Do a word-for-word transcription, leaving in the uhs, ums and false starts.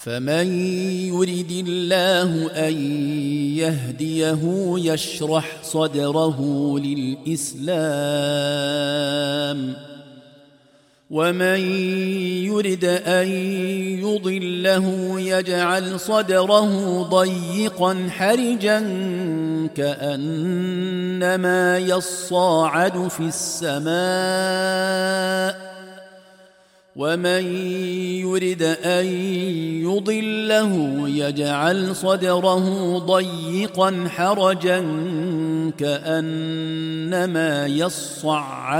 فمن يرد الله أن يهديه يشرح صدره للإسلام ومن يرد أن يضله يجعل صدره ضيقا حرجا كأنما يصاعد في السماء ومن يرد أن يضله يجعل صدره ضيقا حرجا كأنما يصعد